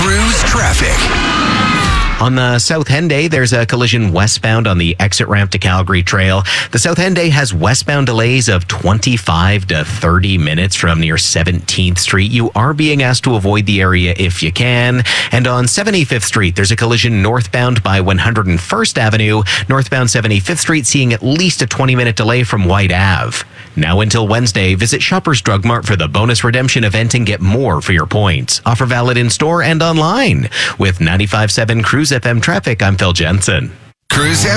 Cruise traffic. On the South Henday, there's a collision westbound on the exit ramp to Calgary Trail. The South Henday has westbound delays of 25 to 30 minutes from near 17th Street. You are being asked to avoid the area if you can. And on 75th Street, there's a collision northbound by 101st Avenue. Northbound 75th Street seeing at least a 20-minute delay from White Ave. Now until Wednesday, visit Shoppers Drug Mart for the bonus redemption event and get more for your points. Offer valid in store and online. With 95.7 Cruise FM traffic, I'm Phil Jensen. Cruise